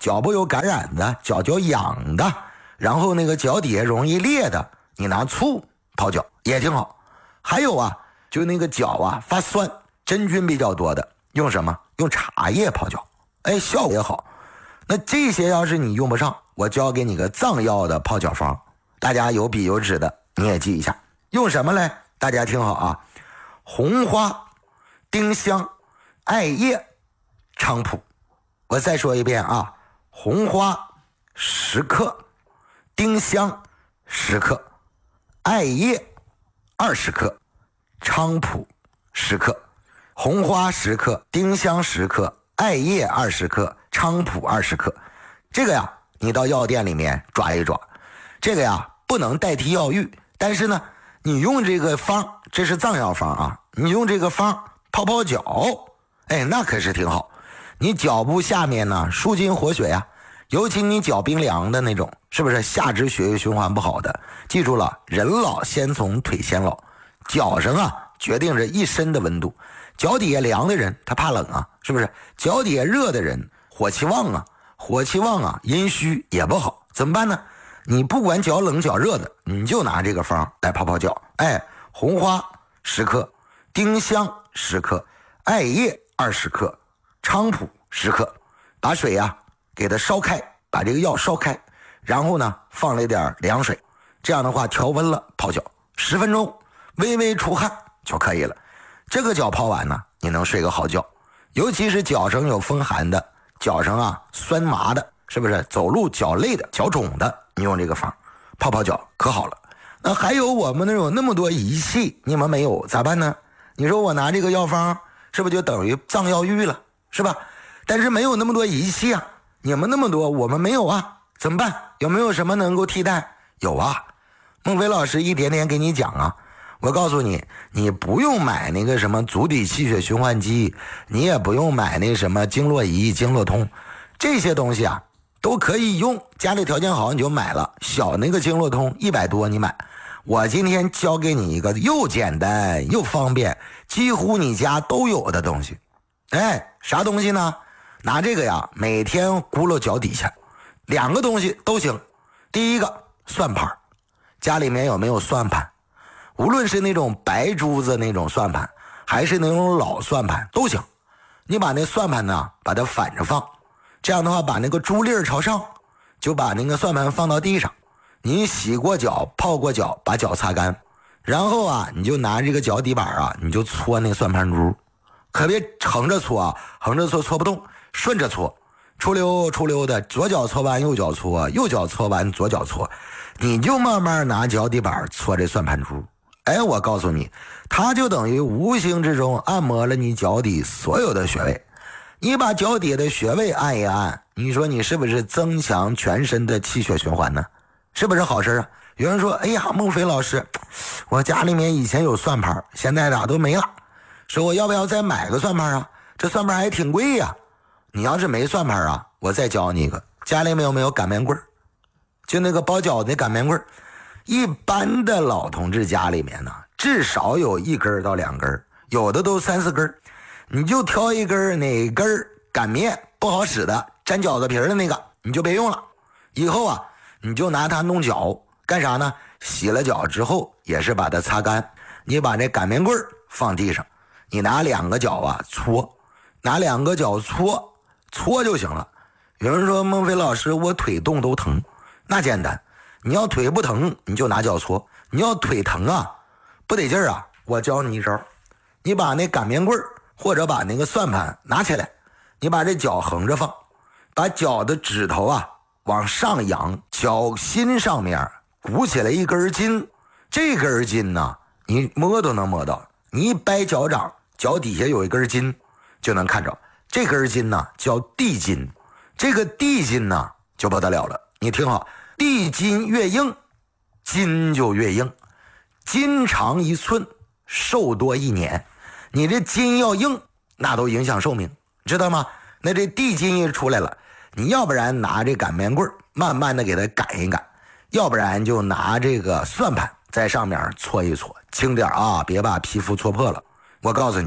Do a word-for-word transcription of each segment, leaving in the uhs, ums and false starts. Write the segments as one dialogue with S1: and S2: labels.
S1: 脚部有感染的，脚脚痒的，然后那个脚底下容易裂的，你拿醋泡脚也挺好。还有啊，就那个脚啊发酸，真菌比较多的，用什么？用茶叶泡脚，哎，效果也好。那这些要是你用不上，我教给你个藏药的泡脚方，大家有笔有纸的你也记一下。用什么嘞？大家听好啊，红花、丁香、艾叶、菖蒲。我再说一遍啊，红花十克，丁香十克，艾叶二十克，菖蒲十克。红花十克，丁香十克，艾叶二十克，菖蒲二十克。这个呀，你到药店里面抓一抓。这个呀，不能代替药浴，但是呢，你用这个方，这是藏药方啊，你用这个方泡泡脚，哎，那可是挺好。你脚部下面呢，舒筋活血呀，尤其你脚冰凉的那种，是不是下肢血液循环不好的？记住了，人老先从腿先老，脚上啊决定着一身的温度。脚底下凉的人他怕冷啊，是不是？脚底下热的人火气旺啊，火气旺啊，阴虚也不好，怎么办呢？你不管脚冷脚热的，你就拿这个方来泡泡脚。哎，红花十克，丁香十克，艾叶二十克，菖蒲十克。把水呀、啊、给它烧开，把这个药烧开，然后呢放了一点凉水，这样的话调温了泡脚十分钟，微微出汗就可以了。这个脚泡完呢，你能睡个好觉。尤其是脚上有风寒的，脚上啊酸麻的，是不是？走路脚累的，脚肿的，你用这个方泡泡脚可好了。那还有我们那有那么多仪器，你们没有咋办呢？你说我拿这个药方是不是就等于藏药浴了，是吧？但是没有那么多仪器啊，你们那么多，我们没有啊，怎么办？有没有什么能够替代？有啊，孟非老师一点点给你讲啊。我告诉你，你不用买那个什么足底气血循环机，你也不用买那什么经络仪、经络通，这些东西啊都可以用。家里条件好你就买了，小那个经络通一百多你买。我今天教给你一个又简单又方便，几乎你家都有的东西。哎，啥东西呢？拿这个呀，每天咕噜脚底下，两个东西都行。第一个算盘，家里面有没有算盘？无论是那种白珠子那种算盘，还是那种老算盘都行。你把那算盘呢，把它反着放，这样的话把那个珠粒朝上，就把那个算盘放到地上。你洗过脚、泡过脚，把脚擦干，然后啊，你就拿这个脚底板啊，你就搓那算盘珠，可别横着搓啊，横着搓搓不动，顺着搓，出溜出溜的，左脚搓完右脚搓，右脚搓完左脚搓，你就慢慢拿脚底板搓这算盘珠。哎，我告诉你，它就等于无形之中按摩了你脚底所有的穴位。你把脚底的穴位按一按，你说你是不是增强全身的气血循环呢？是不是好事啊？有人说，哎呀，孟非老师，我家里面以前有算盘，现在俩都没了，说我要不要再买个算盘啊？这算盘还挺贵呀。你要是没算盘啊，我再教你一个，家里面有没有擀面棍？就那个包饺子的擀面棍，一般的老同志家里面呢，至少有一根到两根，有的都三四根。你就挑一根，哪根擀面不好使的，粘饺子皮的那个，你就别用了。以后啊，你就拿它弄脚，干啥呢？洗了脚之后，也是把它擦干。你把这擀面棍放地上，你拿两个脚啊搓，拿两个脚搓搓就行了。有人说，孟非老师，我腿动都疼，那简单。你要腿不疼，你就拿脚搓；你要腿疼啊，不得劲儿啊，我教你一招，你把那擀面棍或者把那个算盘拿起来，你把这脚横着放，把脚的指头啊往上扬，脚心上面鼓起来一根筋，这根筋呢，你摸都能摸到。你一掰脚掌，脚底下有一根筋，就能看着。这根筋呢叫地筋，这个地筋呢就不得了了。你听好。地筋越硬，筋就越硬，筋长一寸，寿多一年。你这筋要硬，那都影响寿命，知道吗？那这地筋一出来了，你要不然拿这擀面棍慢慢的给它擀一擀，要不然就拿这个算盘在上面搓一搓，轻点啊，别把皮肤搓破了。我告诉你，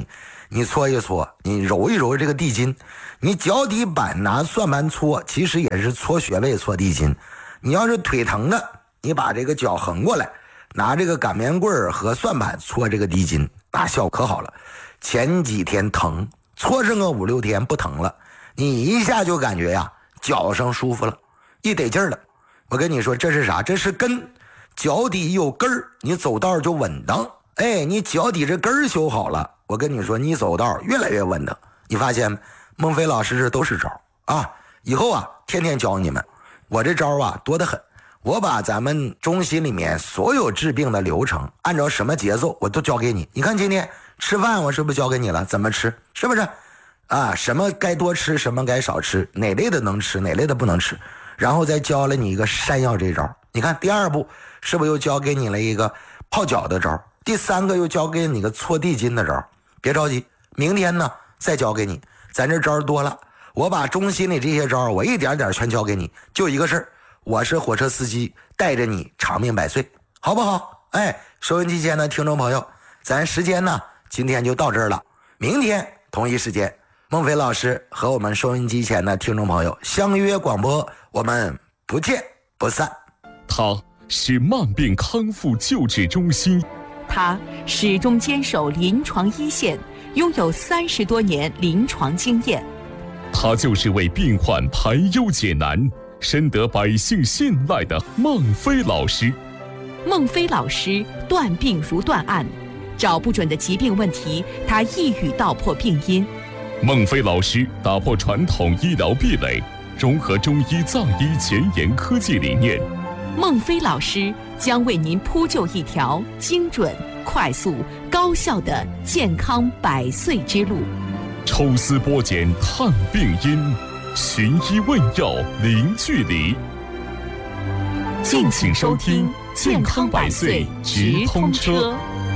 S1: 你搓一搓，你揉一揉这个地筋。你脚底板拿算盘搓，其实也是搓穴位、搓地筋。你要是腿疼的，你把这个脚横过来，拿这个擀面棍和算盘搓这个地筋，那效果可好了。前几天疼，搓上个五六天不疼了，你一下就感觉呀，脚上舒服了，一得劲儿了。我跟你说，这是啥？这是根，脚底有根儿，你走道就稳当。哎，你脚底这根儿修好了，我跟你说，你走道越来越稳当。你发现孟非老师这都是招啊！以后啊，天天教你们，我这招啊多得很。我把咱们中心里面所有治病的流程，按照什么节奏我都教给你。你看今天吃饭，我是不是教给你了？怎么吃？是不是？啊，什么该多吃，什么该少吃，哪类的能吃，哪类的不能吃，然后再教了你一个山药这招。你看第二步是不是又教给你了一个泡脚的招？第三个又教给你个搓地筋的招。别着急，明天呢再教给你。咱这招多了，我把中心里这些招我一点点全教给你。就一个事儿，我是火车司机，带着你长命百岁，好不好？哎，收音机前的听众朋友，咱时间呢今天就到这儿了。明天同一时间，孟非老师和我们收音机前的听众朋友相约广播，我们不见不散。
S2: 他是慢病康复救治中心，
S3: 他始终坚守临床一线，拥有三十多年临床经验。
S2: 他就是为病患排忧解难，深得百姓信赖的孟非老师。
S3: 孟非老师断病如断案，找不准的疾病问题，他一语道破病因。
S2: 孟非老师打破传统医疗壁垒，融合中医藏医前沿科技理念。
S3: 孟非老师将为您铺就一条精准、快速、高效的健康百岁之路。
S2: 抽丝剥茧探病因，寻医问药零距离。
S3: 敬请收听《健康百岁直通车》。